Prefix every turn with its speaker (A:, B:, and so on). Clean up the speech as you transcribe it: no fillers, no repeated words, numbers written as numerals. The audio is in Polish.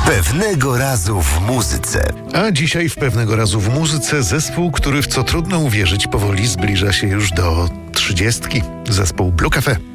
A: Pewnego razu w muzyce.
B: A dzisiaj w Pewnego razu w muzyce zespół, który w co trudno uwierzyć powoli zbliża się już do 30. Zespół Blue Cafe.